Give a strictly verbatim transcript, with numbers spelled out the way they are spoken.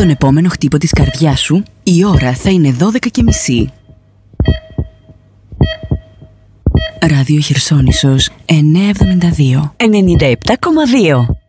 τον επόμενο χτύπο της καρδιάς σου, η ώρα θα είναι δώδεκα και μισή. Ράδιο Χερσόνησος εννιακόσια εβδομήντα δύο ενενήντα επτά κόμμα δύο.